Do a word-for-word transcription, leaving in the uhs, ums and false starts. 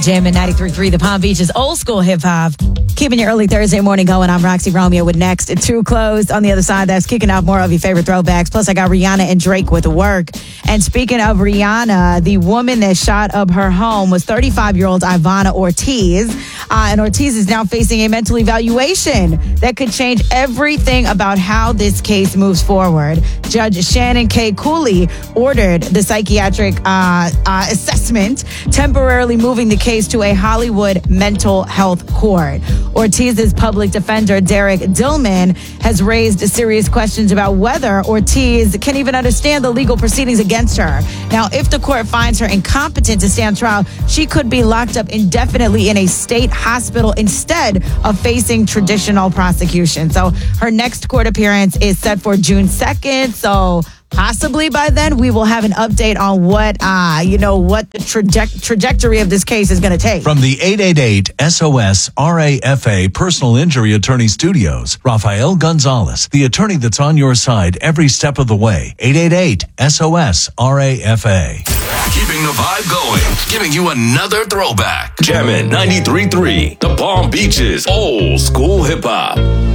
Jam in ninety-three point three, the Palm Beaches old school hip hop. Keeping your early Thursday morning going. I'm Roxy Romeo with Next at two closed. On the other side, that's kicking off more of your favorite throwbacks. Plus, I got Rihanna and Drake with Work. And speaking of Rihanna, the woman that shot up her home was thirty-five-year-old Ivana Ortiz. Uh, and Ortiz is now facing a mental evaluation that could change everything about how this case moves forward. Judge Shannon K. Cooley ordered the psychiatric uh, uh, assessment, temporarily moving the case to a Hollywood mental health court. Ortiz's public defender, Derek Dillman, has raised serious questions about whether Ortiz can even understand the legal proceedings against her. Now, if the court finds her incompetent to stand trial, she could be locked up indefinitely in a state hospital instead of facing traditional prosecution. So her next court appearance is set for June second. So possibly by then we will have an update on what, uh, you know, what the traje- trajectory of this case is going to take. From the eight eight eight S O S R A F A Personal Injury Attorney Studios, Rafael Gonzalez, the attorney that's on your side every step of the way. eight eight eight S O S R A F A. Keeping the vibe going, giving you another throwback. Jammin' ninety-three point three, the Palm Beaches old school hip hop.